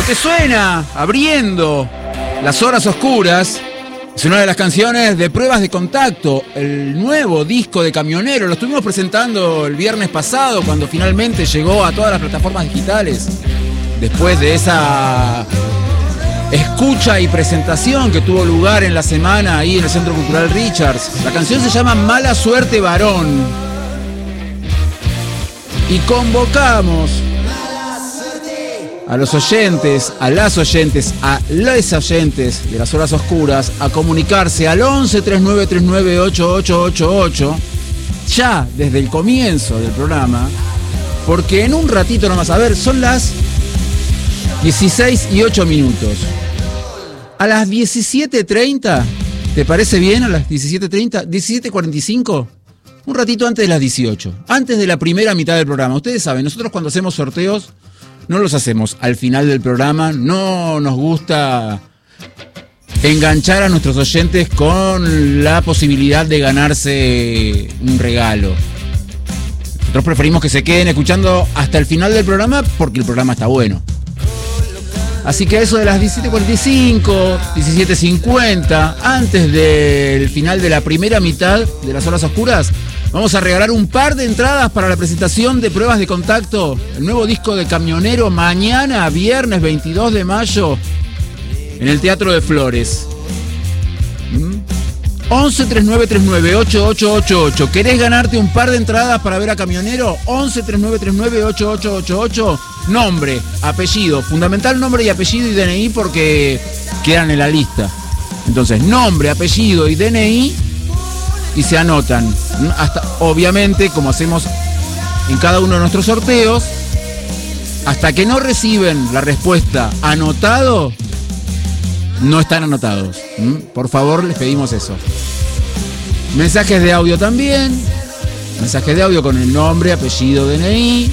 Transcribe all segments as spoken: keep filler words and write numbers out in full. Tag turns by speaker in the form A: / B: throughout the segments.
A: que suena abriendo las horas oscuras es una de las canciones de Pruebas de Contacto, el nuevo disco de Camionero. Lo estuvimos presentando el viernes pasado cuando finalmente llegó a todas las plataformas digitales. Después de esa escucha y presentación que tuvo lugar en la semana ahí en el Centro Cultural Richards. La canción se llama Mala Suerte Varón. Y convocamos a los oyentes, a las oyentes, a los oyentes de las horas oscuras a comunicarse al once treinta y nueve treinta y nueve ocho ocho ocho ocho ya desde el comienzo del programa, porque en un ratito nomás, a ver, son las dieciséis y ocho minutos. A las diecisiete treinta, ¿te parece bien? A las diecisiete treinta, diecisiete cuarenta y cinco, un ratito antes de las dieciocho, antes de la primera mitad del programa. Ustedes saben, nosotros cuando hacemos sorteos no los hacemos al final del programa, no nos gusta enganchar a nuestros oyentes con la posibilidad de ganarse un regalo. Nosotros preferimos que se queden escuchando hasta el final del programa porque el programa está bueno. Así que eso de las diecisiete cuarenta y cinco, diecisiete cincuenta, antes del final de la primera mitad de las horas oscuras, vamos a regalar un par de entradas para la presentación de Pruebas de Contacto, el nuevo disco de Camionero, mañana, viernes veintidós de mayo, en el Teatro de Flores. ¿Mm? once treinta y nueve treinta y nueve ocho ocho ocho ocho. ¿Querés ganarte un par de entradas para ver a Camionero? once treinta y nueve treinta y nueve ocho ocho ocho ocho. Nombre, apellido, fundamental nombre y apellido y D N I porque quedan en la lista. Entonces, nombre, apellido y D N I y se anotan. Hasta, obviamente, como hacemos en cada uno de nuestros sorteos, hasta que no reciben la respuesta anotado, no están anotados. ¿Mm? Por favor, les pedimos eso. Mensajes de audio también. Mensajes de audio con el nombre, apellido, D N I.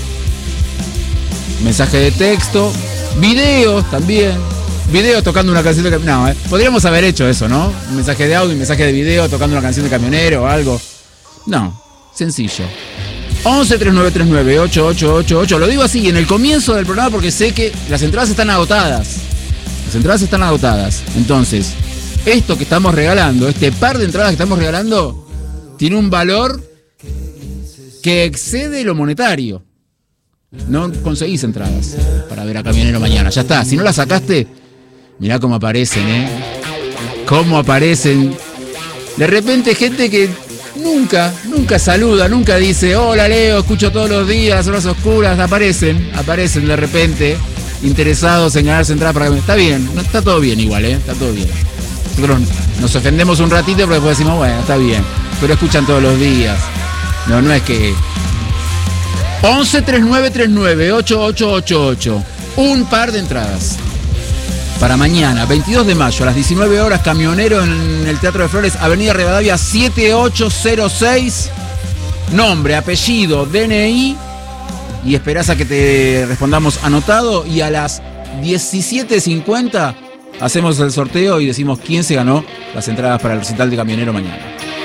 A: Mensaje de texto. Videos también. Videos tocando una canción de Camionero. No, eh. podríamos haber hecho eso, ¿no? Un mensaje de audio, un mensaje de video tocando una canción de Camionero o algo. No, sencillo. once treinta y nueve treinta y nueve ocho ocho ocho ocho. Lo digo así en el comienzo del programa porque sé que las entradas están agotadas. Las entradas están agotadas. Entonces, esto que estamos regalando, este par de entradas que estamos regalando, tiene un valor que excede lo monetario. No conseguís entradas para ver a Camionero mañana. Ya está. Si no las sacaste, mirá cómo aparecen, ¿eh? Cómo aparecen. De repente gente que nunca, nunca saluda, nunca dice, hola Leo, escucho todos los días, horas oscuras. Aparecen, aparecen de repente, interesados en ganarse entradas para Camionero. Está bien, no, está todo bien igual, ¿eh? Está todo bien. Nosotros nos ofendemos un ratito, pero después decimos, bueno, está bien. Pero escuchan todos los días. No, no es que... once treinta y nueve treinta y nueve ocho ocho ocho ocho. Un par de entradas para mañana, veintidós de mayo, a las diecinueve horas, Camionero en el Teatro de Flores, Avenida Rivadavia siete ocho cero seis. Nombre, apellido, D N I. Y esperás a que te respondamos anotado. Y a las diecisiete cincuenta hacemos el sorteo y decimos quién se ganó las entradas para el recital de Camionero mañana.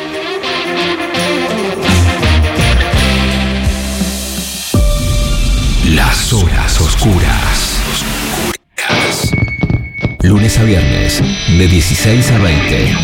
B: Las horas oscuras. Lunes a viernes, de dieciséis a veinte.